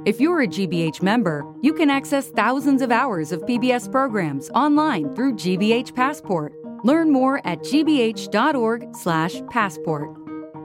If you're a GBH member, you can access thousands of hours of PBS programs online through GBH Passport. Learn more at gbh.org/passport.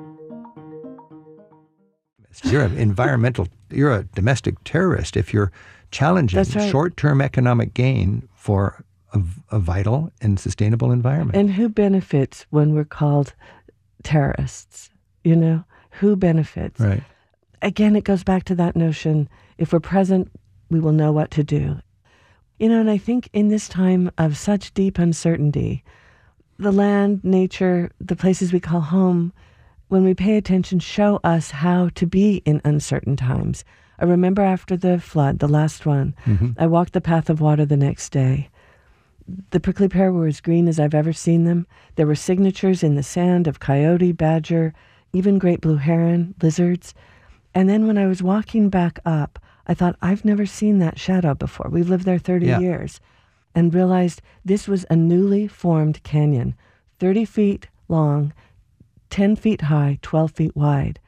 You're a domestic terrorist if you're challenging short-term economic gain for a vital and sustainable environment. And who benefits when we're called terrorists? You know, who benefits? Right. Again, it goes back to that notion, if we're present, we will know what to do. You know, and I think in this time of such deep uncertainty, the land, nature, the places we call home, when we pay attention, show us how to be in uncertain times. I remember after the flood, the last one, I walked the path of water the next day. The prickly pear were as green as I've ever seen them. There were signatures in the sand of coyote, badger, even great blue heron, lizards. And then when I was walking back up, I thought, I've never seen that shadow before. We've lived there 30 years. And realized this was a newly formed canyon, 30 feet long, 10 feet high, 12 feet wide.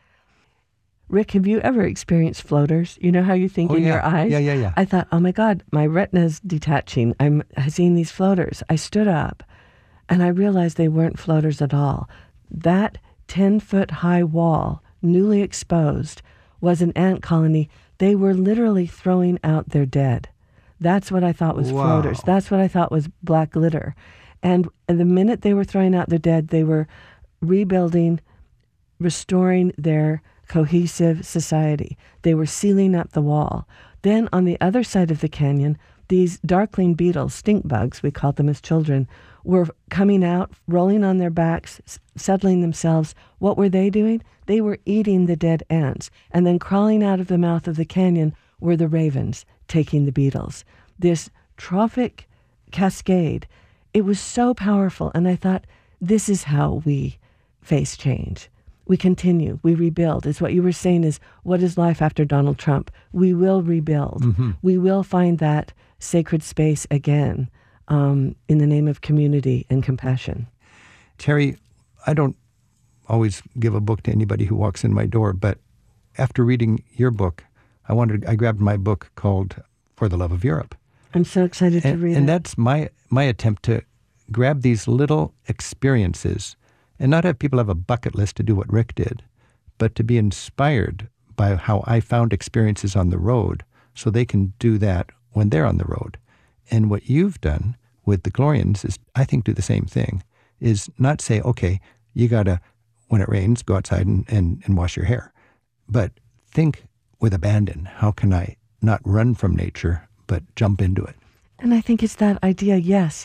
Rick, have you ever experienced floaters? You know how you think in your eyes? Yeah. I thought, oh my God, my retina's detaching. I'm seeing these floaters. I stood up and I realized they weren't floaters at all. That 10-foot high wall, newly exposed, was an ant colony. They were literally throwing out their dead. That's what I thought was floaters. That's what I thought was black glitter. And the minute they were throwing out their dead, they were rebuilding, restoring their cohesive society. They were sealing up the wall. Then on the other side of the canyon, these darkling beetles, stink bugs, we called them as children, were coming out, rolling on their backs, settling themselves. What were they doing? They were eating the dead ants. And then crawling out of the mouth of the canyon were the ravens taking the beetles. This trophic cascade, it was so powerful. And I thought, this is how we face change. We continue, we rebuild. It's what you were saying is, what is life after Donald Trump? We will rebuild. We will find that sacred space again in the name of community and compassion. Terry, I don't always give a book to anybody who walks in my door, but after reading your book, I grabbed my book called For the Love of Europe. I'm so excited to read it. And that's my attempt to grab these little experiences and not have people have a bucket list to do what Rick did, but to be inspired by how I found experiences on the road so they can do that when they're on the road. And what you've done with the Glorians is, I think, do the same thing, is not say, okay, you got to, when it rains, go outside and wash your hair. But think with abandon, how can I not run from nature, but jump into it? And I think it's that idea, yes.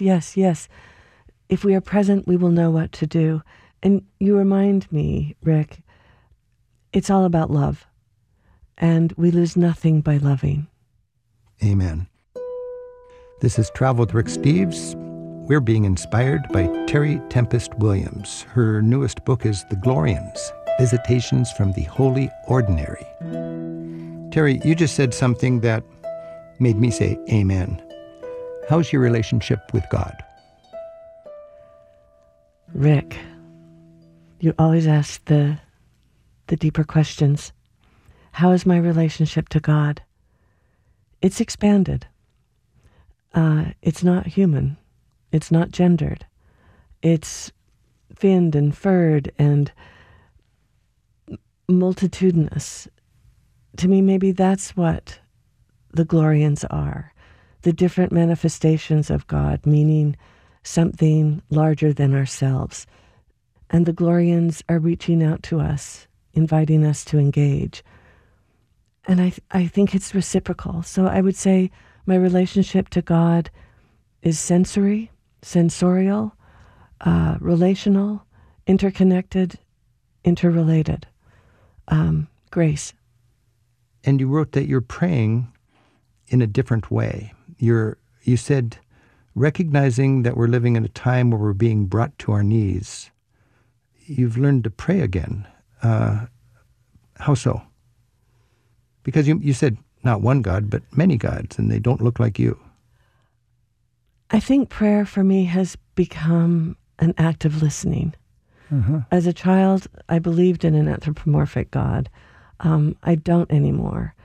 If we are present, we will know what to do. And you remind me, Rick, it's all about love. And we lose nothing by loving. Amen. This is Travel with Rick Steves. We're being inspired by Terry Tempest Williams. Her newest book is The Glorians, Visitations from the Holy Ordinary. Terry, you just said something that made me say amen. How's your relationship with God? Rick, you always ask the deeper questions. How is my relationship to God? It's expanded. It's not human. It's not gendered. It's finned and furred and multitudinous. To me, maybe that's what the Glorians are. The different manifestations of God, meaning something larger than ourselves. And the Glorians are reaching out to us, inviting us to engage. And I think it's reciprocal. So I would say my relationship to God is sensorial, relational, interconnected, interrelated. Grace. And you wrote that you're praying in a different way. You said, recognizing that we're living in a time where we're being brought to our knees, you've learned to pray again. How so? Because you said not one God, but many gods, and they don't look like you. I think prayer for me has become an act of listening. As a child, I believed in an anthropomorphic God. I don't anymore.